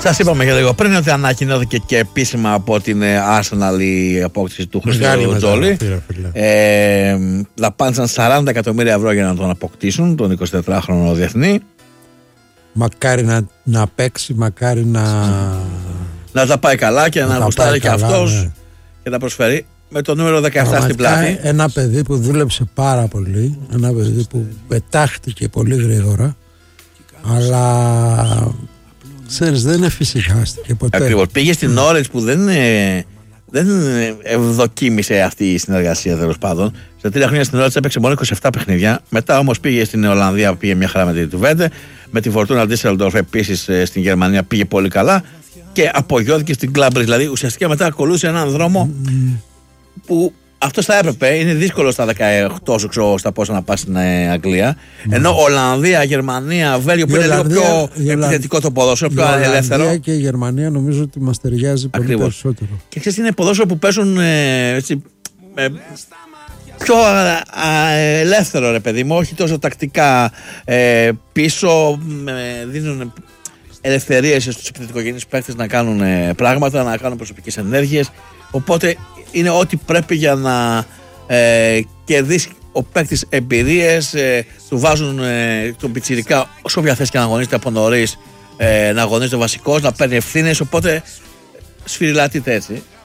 Σας είπαμε για λίγο πριν ότι ανακοινώθηκε και επίσημα από την Arsenal η απόκτηση του Χριστού Τζόλι. Δαπάνησαν 40 εκατομμύρια ευρώ για να τον αποκτήσουν, τον 24χρονο διεθνή. Μακάρι να παίξει, μακάρι να τα πάει καλά και να γουστάρει και αυτός, ναι, και να προσφέρει με το νούμερο 17 στην πλάτη. Ένα παιδί που δούλεψε πάρα πολύ, ένα παιδί που πετάχτηκε πολύ γρήγορα, αλλά ξέρεις, δεν εφησυχάστηκε ποτέ. Ακριβώς. Πήγε στην Όρετς που δεν ευδοκίμησε αυτή η συνεργασία, τέλος πάντων. Σε 3 χρόνια στην Όρετς έπαιξε μόνο 27 παιχνίδια. Μετά όμως πήγε στην Ολλανδία, πήγε μια χαρά με τη Τουβέντε. Με τη Φορτούνα Ντίσσελντορφ επίσης στην Γερμανία πήγε πολύ καλά. Και απογειώθηκε στην Κλάμπρις. Δηλαδή ουσιαστικά μετά ακολούθησε έναν δρόμο που αυτό θα έπρεπε. Είναι δύσκολο στα 18 σου, ξέρω, στα πόσα να πας στην Αγγλία. Ενώ Ολλανδία, Γερμανία, Βέλγιο που είναι λίγο πιο επιθετικό το ποδόσφαιρο, πιο ελεύθερο. Η Ολλανδία και η Γερμανία νομίζω ότι μας ταιριάζει πολύ περισσότερο. Και ξέρεις, είναι ποδόσφαιρο που παίζουν πιο ελεύθερο, ρε παιδί μου, όχι τόσο τακτικά πίσω, δίνουν ελευθερίες στους επιθετικογενείς παίκτες να κάνουν πράγματα, να κάνουν προσωπικές ενέργειες. Οπότε είναι ό,τι πρέπει για να κερδίσει ο παίκτης εμπειρίες. Του βάζουν τον πιτσιρικά όσο όποια θέση και να αγωνίζεται από νωρίς, να αγωνίζεται βασικός, να παίρνει ευθύνες. Οπότε σφυριλατείται έτσι.